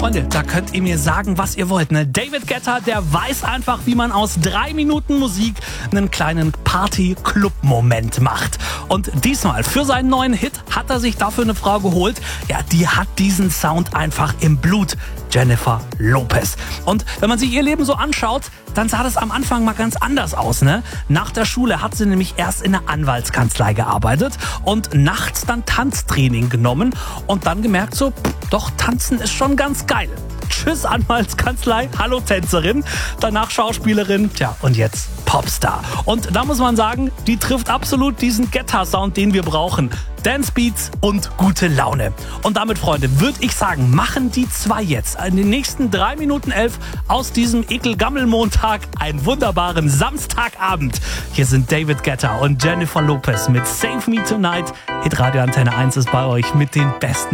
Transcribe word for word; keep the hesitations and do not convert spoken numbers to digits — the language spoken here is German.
Freunde, da könnt ihr mir sagen, was ihr wollt. Ne? David Guetta, der weiß einfach, wie man aus drei Minuten Musik einen kleinen Party-Club-Moment macht. Und diesmal für seinen neuen Hit hat er sich dafür eine Frau geholt. Ja, die hat diesen Sound einfach im Blut. Jennifer Lopez. Und wenn man sich ihr Leben so anschaut, dann sah das am Anfang mal ganz anders aus. Ne? Nach der Schule hat sie nämlich erst in einer Anwaltskanzlei gearbeitet und nachts dann Tanztraining genommen und dann gemerkt so, doch, tanzen ist schon ganz geil. Tschüss Anwaltskanzlei, hallo Tänzerin, danach Schauspielerin, tja und jetzt Popstar. Und da muss man sagen, die trifft absolut diesen Guetta-Sound, den wir brauchen. Dancebeats und gute Laune. Und damit, Freunde, würde ich sagen, machen die zwei jetzt in den nächsten drei Minuten elf aus diesem Ekelgammel-Montag einen wunderbaren Samstagabend. Hier sind David Guetta und Jennifer Lopez mit Save Me Tonight. Hitradio Antenne eins ist bei euch mit den besten